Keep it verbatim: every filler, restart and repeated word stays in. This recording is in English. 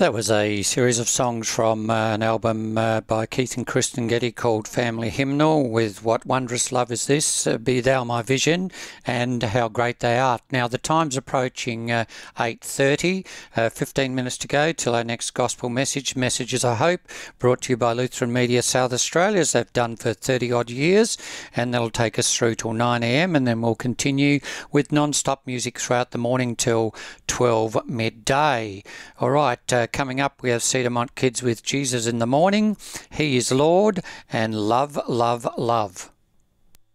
That was a series of songs from uh, an album uh, by Keith and Kristen Getty called Family Hymnal, with What Wondrous Love Is This, uh, Be Thou My Vision, and How Great Thou Art. Now the time's approaching uh, eight thirty, uh, fifteen minutes to go till our next gospel message, Messages I Hope, brought to you by Lutheran Media South Australia, as they've done for thirty odd years, and that'll take us through till nine a m, and then we'll continue with non-stop music throughout the morning till twelve midday. All right, uh, coming up, we have Cedarmont Kids with Jesus in the Morning, He is Lord, and Love, Love, Love.